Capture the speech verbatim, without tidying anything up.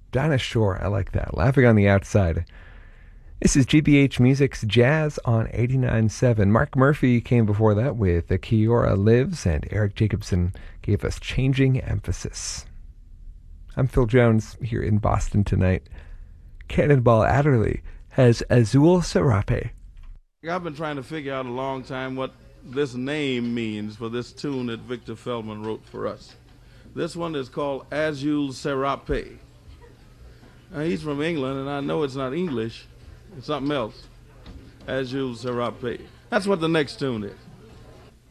Dinah Shore, I like that. Laughing on the Outside. This is G B H Music's Jazz on eighty-nine point seven. Mark Murphy came before that with The Kiora Lives, and Eric Jacobson gave us Changing Emphasis. I'm Phil Jones here in Boston tonight. Cannonball Adderley has Azul Serape. I've been trying to figure out a long time what this name means for this tune that Victor Feldman wrote for us. This one is called Azul Serape. Now, he's from England, and I know it's not English. It's something else. Azul Serape. That's what the next tune is.